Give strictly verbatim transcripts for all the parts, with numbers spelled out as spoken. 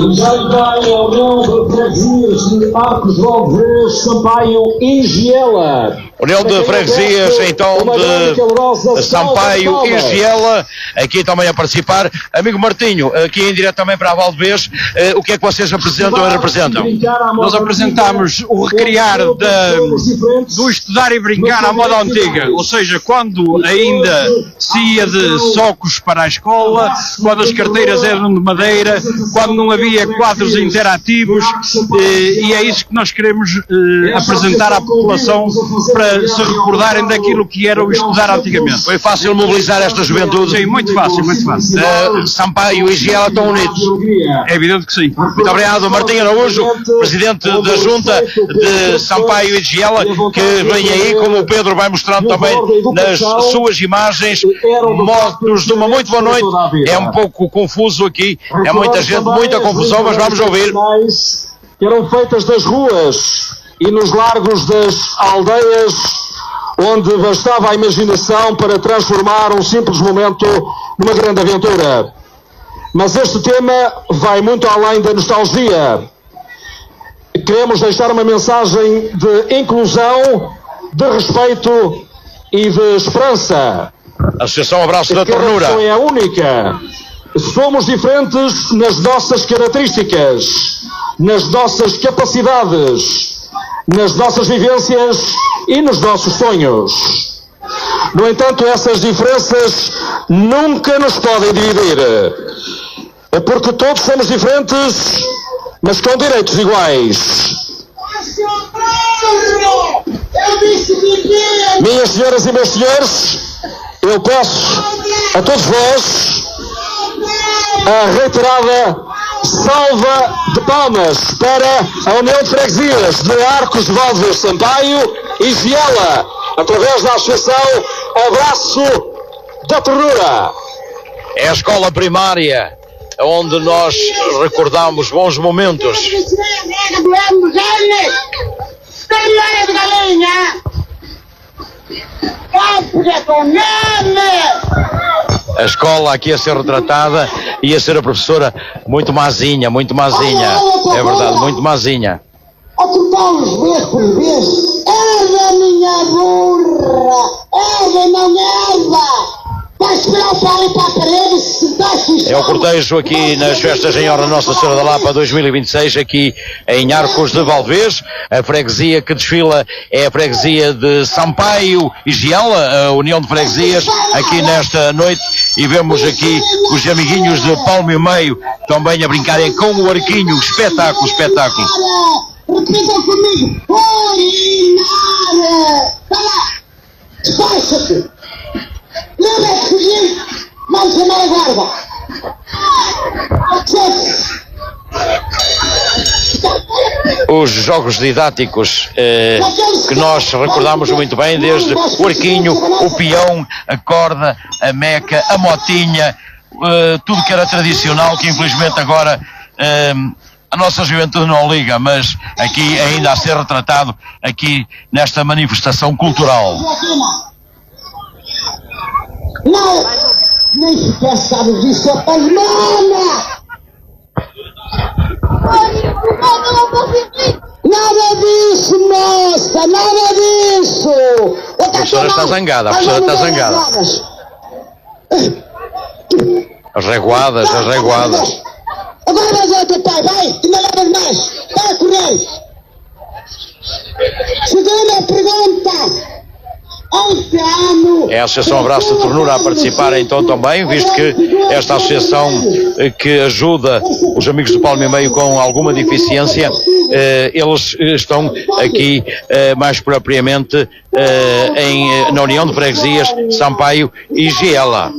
Já vem a União de Freguesias de Arcos de Valdevez, Sampaio e Giela. União de Freguesias, então, de Sampaio e Giela, aqui também a participar. Amigo Martinho, aqui em direto também para a Valdevez, eh, o que é que vocês apresentam e representam? Nós apresentamos o recriar da, do estudar e brincar à moda antiga, ou seja, quando ainda se ia de socos para a escola, quando as carteiras eram de madeira, quando não havia quadros interativos, eh, e é isso que nós queremos eh, apresentar à população para se recordarem daquilo que era o estudar antigamente. Foi fácil mobilizar esta juventude? Sim, muito fácil, muito fácil. Uh, Sampaio e Giela estão unidos? É evidente que sim. Muito obrigado, Martinho Araújo, presidente da Junta de Sampaio e Giela, que vem aí, como o Pedro vai mostrando também nas suas imagens, motos de uma muito boa noite. É um pouco confuso aqui, é muita gente, muita confusão, mas vamos ouvir. Que eram feitas das ruas e nos largos das aldeias, onde bastava a imaginação para transformar um simples momento numa grande aventura. Mas este tema vai muito além da nostalgia. Queremos deixar uma mensagem de inclusão, de respeito e de esperança. A Associação Abraço da Ternura. Cada pessoa é a única. Somos diferentes nas nossas características, nas nossas capacidades, nas nossas vivências e nos nossos sonhos. No entanto, essas diferenças nunca nos podem dividir. É porque todos somos diferentes, mas com direitos iguais. Minhas senhoras e meus senhores, eu peço a todos vós a reiterada salva de palmas para a União de Freguesias de Arcos de Valdevez, Sampaio e Giela, através da Associação Abraço da Ternura. É a escola primária, onde nós recordamos bons momentos. A escola aqui a ser retratada e a ser a professora muito mazinha, muito mazinha, é verdade, muito mazinha. A cortar-nos vez por vez, erva minha burra, erva não erva. É o cortejo aqui nas festas em honra Nossa Senhora da Lapa dois mil e vinte e seis, aqui em Arcos de Valdevez. A freguesia que desfila é a freguesia de Sampaio e Giela, a União de Freguesias, aqui nesta noite. E vemos aqui os amiguinhos de Palmo e Meio também a brincarem com o arquinho. Espetáculo, espetáculo. Repitam comigo. Urinar. Despacha-te. Não é seguinte, vamos chamar a guarda. Os jogos didáticos eh, que nós recordamos muito bem, desde o arquinho, o peão, a corda, a meca, a motinha, eh, tudo que era tradicional, que infelizmente agora eh, a nossa juventude não liga, mas aqui ainda a ser retratado aqui nesta manifestação cultural. Não, nem sequer sabes disso, ó palmana! Nada disso, moça, nada disso! A professora está zangada, a professora está zangada. As reguadas, as reguadas. Agora vais ao teu pai, vai, tu não levas mais, vai a correr! Segunda pergunta! É a Associação Abraço da Ternura a participar então também, visto que esta associação que ajuda os amigos do Palmo e Meio com alguma deficiência, eh, eles estão aqui eh, mais propriamente eh, em, na União de Freguesias Sampaio e Giela.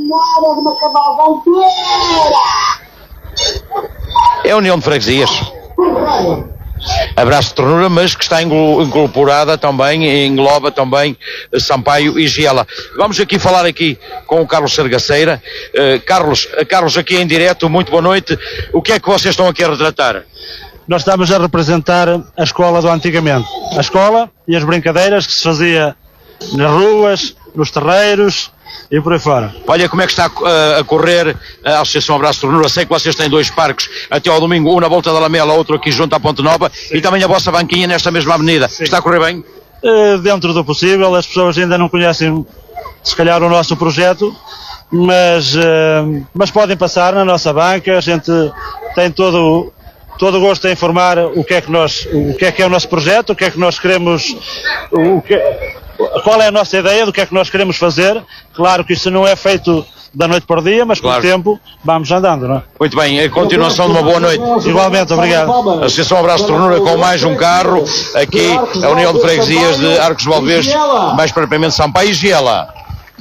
É a União de Freguesias. Abraço de Ternura, mas que está incorporada também, engloba também Sampaio e Giela. Vamos aqui falar aqui com o Carlos Sergaceira. Uh, Carlos, Carlos aqui em direto, muito boa noite. O que é que vocês estão aqui a retratar? Nós estamos a representar a escola do antigamente. A escola e as brincadeiras que se fazia nas ruas, nos terreiros e por aí fora. Olha como é que está uh, a correr a Associação Abraço Ternura. Sei que vocês têm dois parques até ao domingo, um na Volta da Lamela, outro aqui junto à Ponte Nova. Sim. E também a vossa banquinha nesta mesma avenida. Sim. Está a correr bem? Uh, dentro do possível, as pessoas ainda não conhecem se calhar o nosso projeto, mas, uh, mas podem passar na nossa banca. A gente tem todo, todo o gosto em informar o que é que nós, o que é que é o nosso projeto, o que é que nós queremos, o que, qual é a nossa ideia do que é que nós queremos fazer. Claro que isso não é feito da noite para o dia, mas com claro. o tempo vamos andando, não é? Muito bem, a continuação de uma boa noite. Igualmente, obrigado. Associação Abraço Ternura com mais um carro, aqui a União de Freguesias de Arcos de Valdevez, mais propriamente Sampaio e Giela.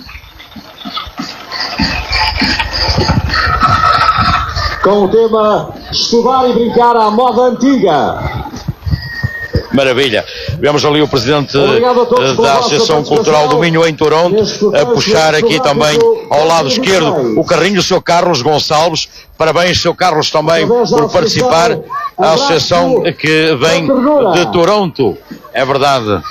Com o tema Estudar e Brincar à Moda Antiga. Maravilha. Vemos ali o Presidente da Associação Cultural do Minho em Toronto a puxar aqui também ao lado esquerdo o carrinho, o seu Carlos Gonçalves. Parabéns, seu Carlos, também por participar. A associação que vem de Toronto. É verdade.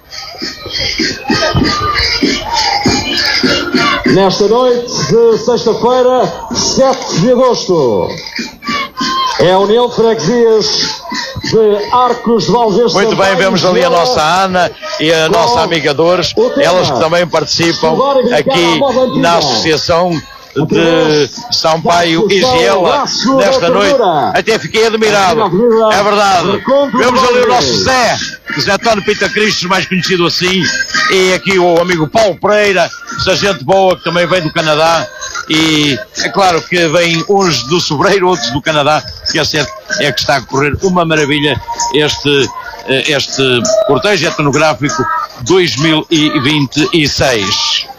Nesta noite de sexta-feira, sete de agosto, é a União de Freguesias de Arcos de Valdevez. Muito bem, vemos ali a nossa Ana e a nossa amiga Dores, elas que também participam aqui na Associação de Sampaio e Giela nesta noite. Até fiquei admirado, é verdade. Vemos ali o nosso Zé, Zé António Pita Cristos, mais conhecido assim, e aqui o amigo Paulo Pereira, essa gente boa que também vem do Canadá. E é claro que vêm uns do Sobreiro, outros do Canadá, que é certo é que está a correr uma maravilha este, este cortejo etnográfico dois mil e vinte e seis.